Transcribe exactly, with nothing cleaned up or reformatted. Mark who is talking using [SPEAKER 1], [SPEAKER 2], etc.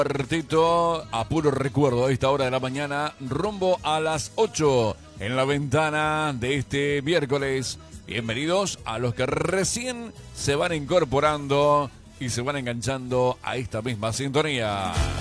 [SPEAKER 1] Cuarteto, a puro recuerdo a esta hora de la mañana, rumbo a las ocho en la ventana de este miércoles. Bienvenidos a los que recién se van incorporando y se van enganchando a esta misma sintonía.